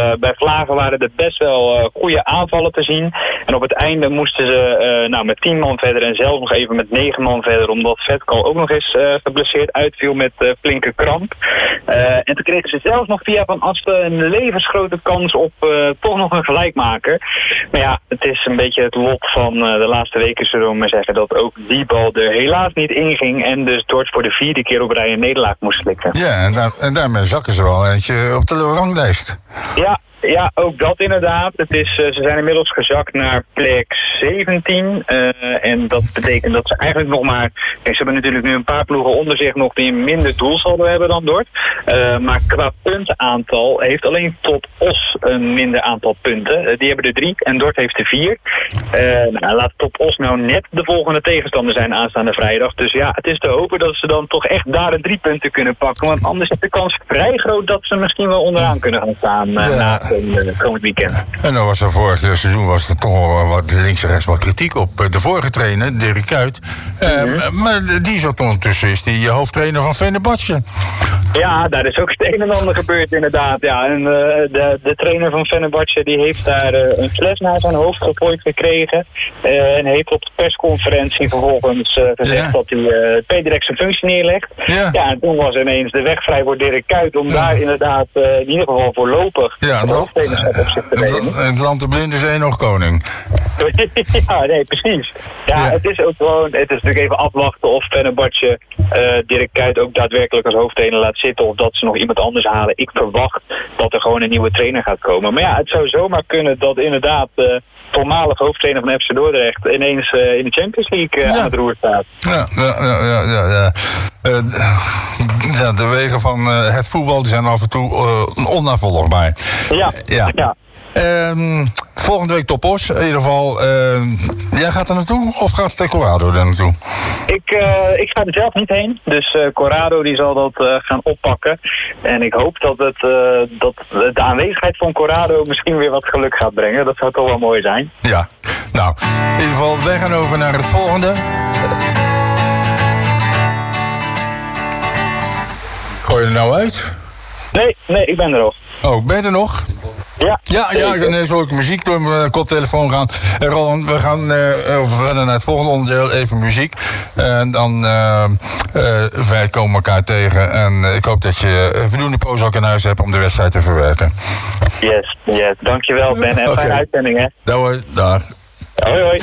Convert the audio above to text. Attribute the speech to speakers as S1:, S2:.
S1: Bij Vlagen waren er best wel goede aanvallen te zien. En op het einde moesten ze met 10 man verder en zelfs nog even met 9 man verder. Omdat Vetkal ook nog eens geblesseerd uitviel met flinke kramp. En toen kregen ze zelfs nog via Van Asten een levensgrote kans op toch nog een gelijkmaker. Maar ja, het is een beetje het lot van de laatste weken, zullen we maar zeggen, dat ook die bal er helaas niet inging. En dus Dordts voor de 4e keer op rij een nederlaag moest slikken.
S2: Ja, en daarmee zakken ze wel eentje op de ranglijst.
S1: Ja, ook dat inderdaad. Ze zijn inmiddels gezakt naar plek 17. En dat betekent dat ze eigenlijk nog maar... Kijk, ze hebben natuurlijk nu een paar ploegen onder zich nog die een minder doelsaldo hebben dan Dort. Maar qua puntenaantal heeft alleen Top Os een minder aantal punten. Die hebben er 3 en Dort heeft er 4. Laat Top Os nou net de volgende tegenstander zijn aanstaande vrijdag. Dus ja, het is te hopen dat ze dan toch echt daar de 3 punten kunnen pakken. Want anders is de kans vrij groot dat ze misschien wel onderaan kunnen gaan staan na komend weekend.
S2: En dan was er vorig seizoen was er toch wel wat links en rechts wat kritiek op de vorige trainer, Dirk Kuyt. Maar die zat ondertussen, is die hoofdtrainer van Fenerbahce.
S1: Ja, daar is ook het een en ander gebeurd inderdaad. Ja, en de trainer van Fenerbahce die heeft daar een fles naar zijn hoofd gegooid gekregen. En heeft op de persconferentie vervolgens gezegd dat hij direct zijn functie neerlegt. Ja, en toen was ineens de weg vrij voor Dirk Kuyt om daar inderdaad in ieder geval voorlopig de hoofdtrainerschap op zich te nemen.
S2: En het land de blinde is één nog koning.
S1: Ja, nee, precies. Ja, het is ook gewoon, het is natuurlijk even afwachten of Fenerbahce Dirk Kuyt ook daadwerkelijk als hoofdtrainer laat zitten of dat ze nog iemand anders halen. Ik verwacht dat er gewoon een nieuwe trainer gaat komen. Maar ja, het zou zomaar kunnen dat inderdaad voormalig hoofdtrainer van FC Dordrecht ineens in de Champions League aan het roer staat.
S2: Ja, de wegen van het voetbal die zijn af en toe onnavolgbaar. Ja. Volgende week Top Os. In ieder geval, jij gaat er naartoe of gaat Corrado er naartoe?
S1: Ik ga er zelf niet heen. Dus Corrado die zal dat gaan oppakken. En ik hoop dat de aanwezigheid van Corrado misschien weer wat geluk gaat brengen. Dat zou toch wel mooi zijn.
S2: Ja, nou, in ieder geval, wij gaan over naar het volgende. Gooi je er nou uit?
S1: Nee, ik ben er nog.
S2: Oh, ben je er nog? Ja, nee, zal ik muziek door mijn koptelefoon gaan. Roland, we gaan verder naar het volgende onderdeel, even muziek. En dan, wij komen elkaar tegen. En ik hoop dat je voldoende poos ook in huis hebt om de wedstrijd te verwerken.
S1: Yes, dankjewel Ben. En fijne uitzending, hè.
S2: Dag.
S1: Hoi.